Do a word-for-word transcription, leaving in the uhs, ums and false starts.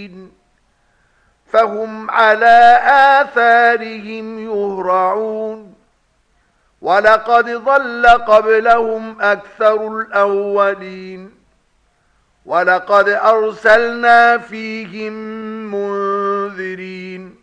مبين فهم على آثارهم يهرعون ولقد ضل قبلهم أكثر الأولين ولقد أرسلنا فيهم منذرين